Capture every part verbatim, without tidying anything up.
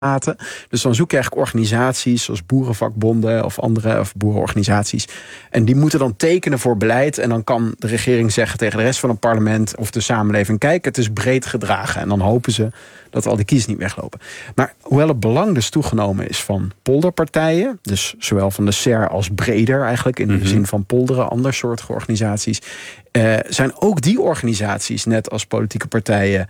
Dus dan zoek je eigenlijk organisaties zoals boerenvakbonden of andere of boerenorganisaties. En die moeten dan tekenen voor beleid. En dan kan de regering zeggen tegen de rest van het parlement of de samenleving: kijk, het is breed gedragen. En dan hopen ze dat al die kiezers niet weglopen. Maar hoewel het belang dus toegenomen is van polderpartijen, dus zowel van de S E R als breder eigenlijk, in de mm-hmm. zin van polderen, andersoortige organisaties, uh, zijn ook die organisaties, net als politieke partijen,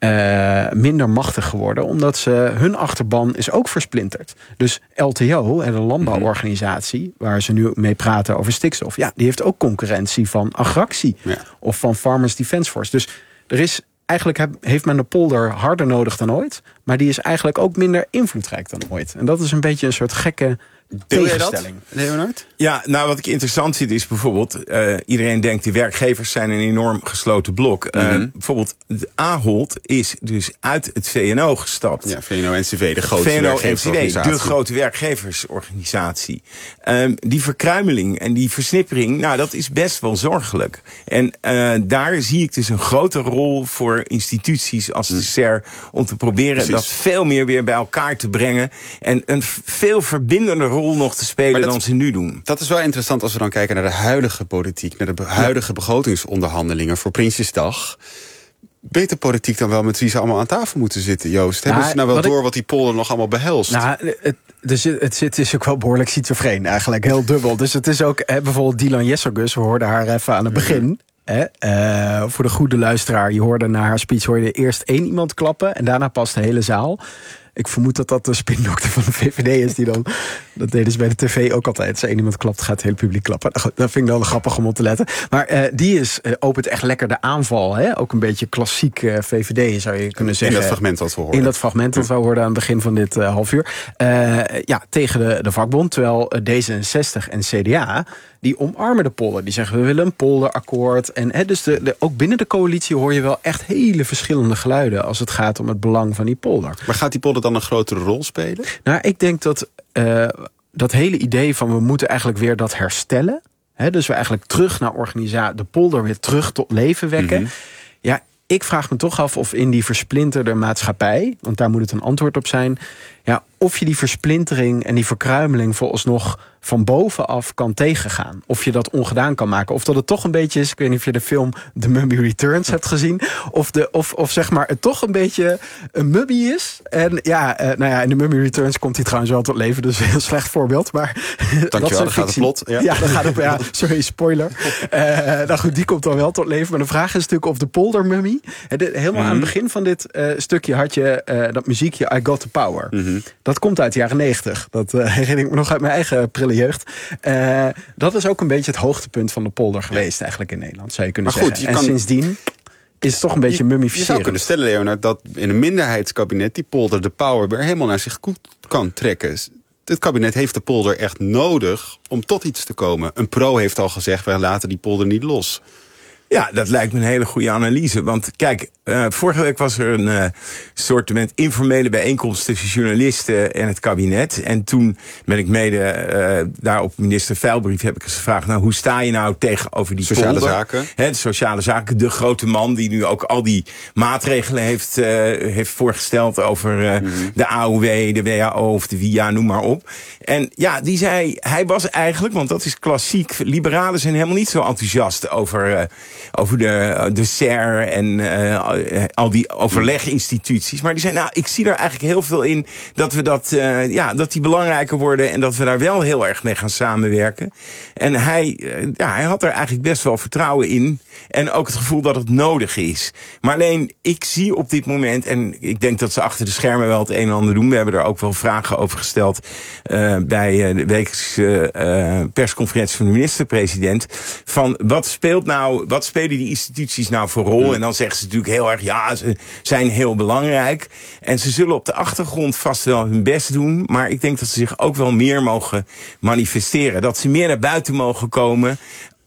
Uh, minder machtig geworden, omdat ze hun achterban is ook versplinterd. Dus L T O, de landbouworganisatie, waar ze nu mee praten over stikstof, ja, die heeft ook concurrentie van Agractie ja. of van Farmers Defence Force. Dus er is eigenlijk heb, heeft men de polder harder nodig dan ooit, maar die is eigenlijk ook minder invloedrijk dan ooit. En dat is een beetje een soort gekke tegenstelling. Leonard? Ja, nou wat ik interessant vind is bijvoorbeeld, uh, iedereen denkt de werkgevers zijn een enorm gesloten blok. Uh, mm-hmm. Bijvoorbeeld Ahold is dus uit het V N O gestapt. Ja, V N O N C W, de grote werkgeversorganisatie. De grote werkgeversorganisatie. Um, die verkruimeling en die versnippering, nou dat is best wel zorgelijk. En uh, daar zie ik dus een grote rol voor instituties als de S E R om te proberen Precies. dat veel meer weer bij elkaar te brengen en een veel verbindender rol nog te spelen dat, dan ze nu doen. Dat is wel interessant als we dan kijken naar de huidige politiek, naar de huidige ja. begrotingsonderhandelingen voor Prinsjesdag. Weet de politiek dan wel met wie ze allemaal aan tafel moeten zitten, Joost? Hebben nou, ze nou wel door ik, wat die polder nog allemaal behelst? Nou, het, dus het zit is ook wel behoorlijk schizofreen eigenlijk, heel dubbel. Dus het is ook, hè, bijvoorbeeld Dylan Jesselgus, we hoorden haar even aan het begin. Hè, uh, voor de goede luisteraar, je hoorde na haar speech hoorde je eerst één iemand klappen en daarna pas de hele zaal. Ik vermoed dat dat de spindokter van de V V D is die dan... Dat deden ze bij de tv ook altijd. Als één iemand klapt, gaat het hele publiek klappen. Dat vind ik dan grappig om op te letten. Maar uh, die is, uh, opent echt lekker de aanval. Hè? Ook een beetje klassiek uh, V V D zou je kunnen zeggen. In dat fragment wat we hoorden. In dat fragment wat we hoorden aan het begin van dit uh, half uur. Uh, ja, tegen de, de vakbond. Terwijl uh, D zesenzestig en C D A... die omarmen de polder. Die zeggen, we willen een polderakkoord. En hè, dus de, de, ook binnen de coalitie hoor je wel echt hele verschillende geluiden als het gaat om het belang van die polder. Maar gaat die polder dan een grotere rol spelen? Nou, ik denk dat uh, dat hele idee van we moeten eigenlijk weer dat herstellen. Hè, dus we eigenlijk terug naar organisatie, de polder weer terug tot leven wekken. Mm-hmm. Ja, ik vraag me toch af of in die versplinterde maatschappij, want daar moet het een antwoord op zijn, ja, of je die versplintering en die verkruimeling vooralsnog van bovenaf kan tegengaan. Of je dat ongedaan kan maken. Of dat het toch een beetje is, ik weet niet of je de film The Mummy Returns hebt gezien, of, de, of, of zeg maar het toch een beetje een mummy is. En ja, uh, nou ja, in The Mummy Returns komt hij trouwens wel tot leven, dus een heel slecht voorbeeld. Maar dankjewel, dan gaat het plot. Ja, ja dan gaat het, ja, sorry, spoiler. Uh, nou goed, die komt dan wel tot leven. Maar de vraag is natuurlijk of de poldermummy. Helemaal mm-hmm. aan het begin van dit uh, stukje had je uh, dat muziekje I Got The Power. Mm-hmm. Dat komt uit de jaren negentig. Dat uh, herinner ik me nog uit mijn eigen prille jeugd. Uh, dat is ook een beetje het hoogtepunt van de polder geweest eigenlijk in Nederland, zou je kunnen maar zeggen. Goed, je en kan... sindsdien is het toch een beetje mummificerend. Je zou kunnen stellen, Leonard, dat in een minderheidskabinet die polder de power weer helemaal naar zich goed kan trekken. Het kabinet heeft de polder echt nodig om tot iets te komen. Een pro heeft al gezegd, wij laten die polder niet los. Ja, dat lijkt me een hele goede analyse. Want kijk, uh, vorige week was er een uh, soort met informele bijeenkomst tussen journalisten en het kabinet. En toen ben ik mede uh, daar op minister Veilbrief heb ik eens gevraagd, nou, hoe sta je nou tegenover die sociale polder? zaken? He, de sociale zaken, de grote man die nu ook al die maatregelen heeft, uh, heeft voorgesteld over uh, mm-hmm. de A O W, de W H O of de V I A, noem maar op. En ja, die zei, hij was eigenlijk, want dat is klassiek, liberalen zijn helemaal niet zo enthousiast over uh, over de, de S E R en uh, al die overleginstituties. Maar die zei, nou, ik zie er eigenlijk heel veel in dat we dat, uh, ja, dat die belangrijker worden en dat we daar wel heel erg mee gaan samenwerken. En hij, uh, ja, hij had er eigenlijk best wel vertrouwen in en ook het gevoel dat het nodig is. Maar alleen, ik zie op dit moment, en ik denk dat ze achter de schermen wel het een en ander doen. We hebben er ook wel vragen over gesteld uh, bij uh, de wekelijkse uh, persconferentie van de minister-president. Van wat speelt nou, wat spelen die instituties nou voor rol? En dan zeggen ze natuurlijk heel erg, ja, ze zijn heel belangrijk. En ze zullen op de achtergrond vast wel hun best doen. Maar ik denk dat ze zich ook wel meer mogen manifesteren. Dat ze meer naar buiten mogen komen.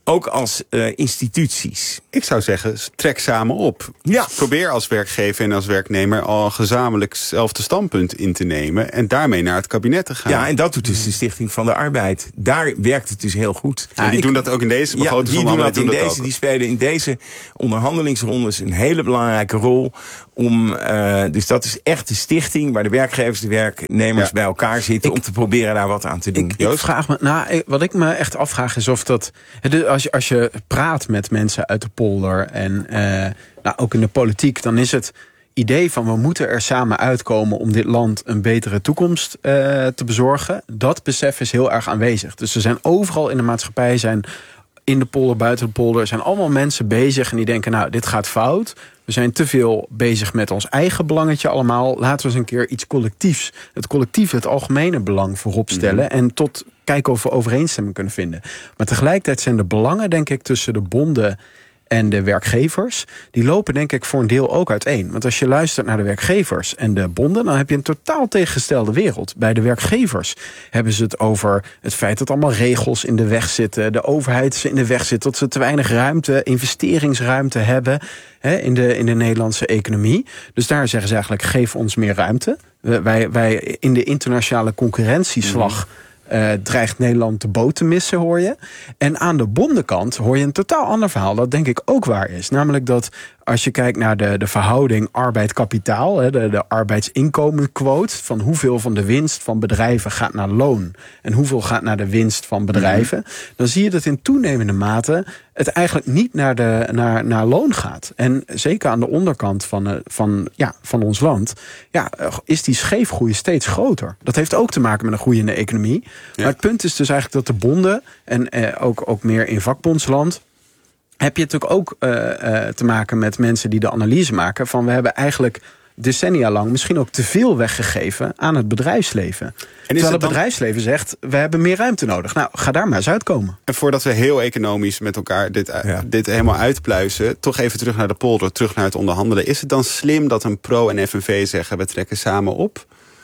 ook als uh, instituties. Ik zou zeggen, trek samen op. Ja. Probeer als werkgever en als werknemer al gezamenlijk hetzelfde standpunt in te nemen en daarmee naar het kabinet te gaan. Ja, en dat doet dus de Stichting van de Arbeid. Daar werkt het dus heel goed. Ja, en die ik, doen dat ook in deze begrotingsonderhandelingen. Ja, die doen dat in deze. Die spelen in deze onderhandelingsrondes een hele belangrijke rol. Om, uh, dus dat is echt de stichting waar de werkgevers, de werknemers ja. bij elkaar zitten. Ik, om te proberen daar wat aan te doen. Ik, ik vraag me, nou, wat ik me echt afvraag is of dat, als je, als je praat met mensen uit de polder en uh, nou, ook in de politiek, dan is het idee van we moeten er samen uitkomen om dit land een betere toekomst uh, te bezorgen. Dat besef is heel erg aanwezig. Dus er zijn overal in de maatschappij, zijn in de polder, buiten de polder, zijn allemaal mensen bezig en die denken, nou, dit gaat fout. We zijn te veel bezig met ons eigen belangetje allemaal. Laten we eens een keer iets collectiefs, het collectieve, het algemene belang voorop stellen. Mm-hmm. En tot kijken of we overeenstemming kunnen vinden. Maar tegelijkertijd zijn de belangen, denk ik, tussen de bonden en de werkgevers, die lopen denk ik voor een deel ook uiteen. Want als je luistert naar de werkgevers en de bonden, dan heb je een totaal tegengestelde wereld. Bij de werkgevers hebben ze het over het feit dat allemaal regels in de weg zitten, de overheid ze in de weg zit, dat ze te weinig ruimte, investeringsruimte hebben hè, in, de, in de Nederlandse economie. Dus daar zeggen ze eigenlijk, geef ons meer ruimte. Wij, wij in de internationale concurrentieslag mm-hmm. Uh, dreigt Nederland de boot te missen, hoor je. En aan de bondenkant hoor je een totaal ander verhaal, dat denk ik ook waar is. Namelijk dat als je kijkt naar de, de verhouding arbeid-kapitaal, de, de arbeidsinkomenquote, van hoeveel van de winst van bedrijven gaat naar loon en hoeveel gaat naar de winst van bedrijven, mm-hmm. dan zie je dat in toenemende mate het eigenlijk niet naar, de, naar, naar loon gaat. En zeker aan de onderkant van, van, ja, van ons land, ja, is die scheefgroei steeds groter. Dat heeft ook te maken met een groeiende economie. Ja. Maar het punt is dus eigenlijk dat de bonden, en eh, ook, ook meer in vakbondsland, heb je natuurlijk ook uh, uh, te maken met mensen die de analyse maken van we hebben eigenlijk decennia lang misschien ook te veel weggegeven aan het bedrijfsleven. En terwijl het, het dan bedrijfsleven zegt, we hebben meer ruimte nodig. Nou, ga daar maar eens uitkomen. En voordat we heel economisch met elkaar dit, ja. dit helemaal uitpluizen, toch even terug naar de polder, terug naar het onderhandelen. Is het dan slim dat een Pro en F N V zeggen, we trekken samen op?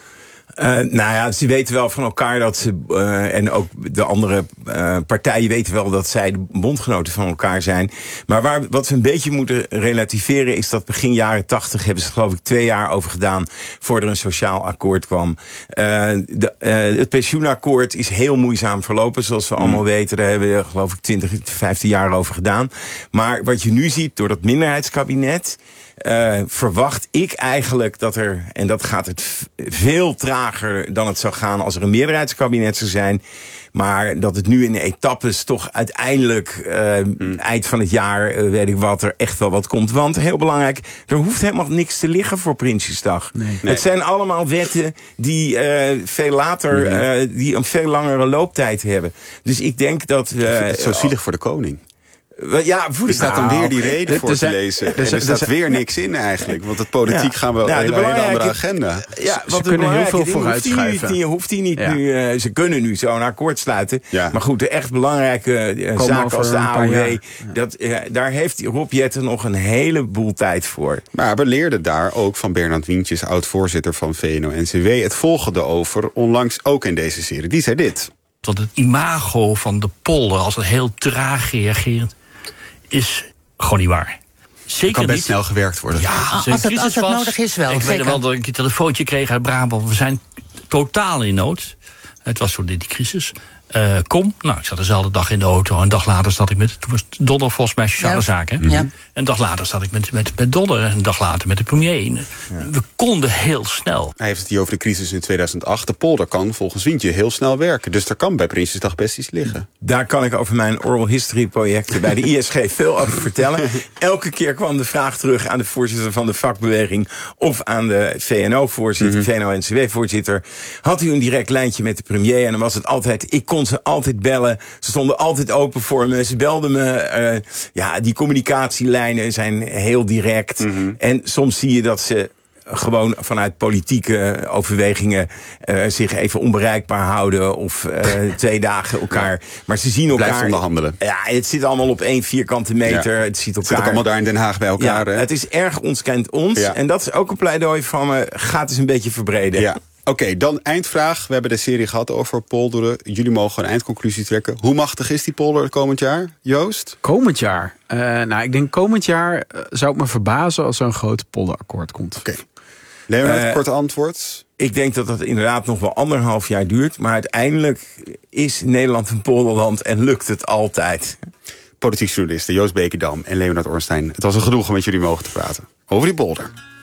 Uh, nou ja, ze weten wel van elkaar dat ze, uh, en ook de andere uh, partijen weten wel dat zij de bondgenoten van elkaar zijn. Maar waar, wat we een beetje moeten relativeren is dat begin jaren tachtig hebben ze geloof ik twee jaar over gedaan voordat er een sociaal akkoord kwam. Uh, de, uh, het pensioenakkoord is heel moeizaam verlopen, zoals we mm. allemaal weten. Daar hebben we geloof ik twintig, vijftien jaar over gedaan. Maar wat je nu ziet door dat minderheidskabinet, Uh, verwacht ik eigenlijk dat er, en dat gaat het v- veel trager dan het zou gaan als er een meerderheidskabinet zou zijn, maar dat het nu in etappes toch uiteindelijk uh, mm. eind van het jaar, uh, weet ik wat, er echt wel wat komt. Want, heel belangrijk, er hoeft helemaal niks te liggen voor Prinsjesdag. Nee. Nee. Het zijn allemaal wetten die uh, veel later, mm. uh, die een veel langere looptijd hebben. Dus ik denk dat Uh, het is zo zielig voor de koning. Ja, er staat dan weer die reden voor te lezen. En er staat weer niks in eigenlijk. Want het politiek ja. gaan we op ja, een hele andere agenda. Ja, ze kunnen heel veel vooruitschuiven. Je hoeft die niet ja. nu, uh, ze kunnen nu zo'n akkoord sluiten. Ja. Maar goed, de echt belangrijke uh, zaken als de A O W, ja. dat, uh, daar heeft Rob Jetten nog een heleboel tijd voor. Maar we leerden daar ook van Bernard Wientjes, oud-voorzitter van V N O N C W, het volgende over, onlangs ook in deze serie. Die zei dit. Dat het imago van de polder als het heel traag reagerend is gewoon niet waar. Zeker kan best niet. snel gewerkt worden. Ja, als, als, het, als het nodig is wel. Ik zeker. weet wel dat ik een telefoontje kreeg uit Brabant. We zijn totaal in nood. Het was voor die crisis. Uh, kom, nou, ik zat dezelfde dag in de auto. Een dag later zat ik met, toen was Donner volgens mij sociale ja. zaken. Mm-hmm. Ja. Een dag later zat ik met, met, met Donner. Een dag later met de premier. Ja. We konden heel snel. Hij heeft het hier over de crisis in tweeduizend acht. De polder kan volgens Wientje heel snel werken. Dus daar kan bij Prinsjesdag best iets liggen. Daar kan ik over mijn oral history projecten bij de I S G veel over vertellen. Elke keer kwam de vraag terug aan de voorzitter van de vakbeweging of aan de V N O-voorzitter, mm-hmm. V N O N C W-voorzitter. Had u een direct lijntje met de premier? En dan was het altijd, ik kon ze altijd bellen. Ze stonden altijd open voor me. Ze belden me. Uh, ja, die communicatielijnen zijn heel direct. Mm-hmm. En soms zie je dat ze gewoon vanuit politieke overwegingen uh, zich even onbereikbaar houden of uh, twee dagen elkaar. Maar ze zien elkaar. Blijft onderhandelen. Ja, het zit allemaal op één vierkante meter. Ja. Het ziet elkaar. Het zit ook allemaal daar in Den Haag bij elkaar. Ja, hè? Het is erg ons kent ons. Ja. En dat is ook een pleidooi van me. Gaat eens een beetje verbreden. Ja. Oké, okay, dan eindvraag. We hebben de serie gehad over polderen. Jullie mogen een eindconclusie trekken. Hoe machtig is die polder komend jaar, Joost? Komend jaar? Uh, nou, ik denk komend jaar uh, zou het me verbazen als er een groot polderakkoord komt. Oké. Okay. Leonard, uh, korte antwoord. Ik denk dat dat inderdaad nog wel anderhalf jaar duurt. Maar uiteindelijk is Nederland een polderland en lukt het altijd. Politiek journalisten Joost Beekerdam en Leonard Ornstein. Het was een genoegen met jullie mogen te praten over die polder.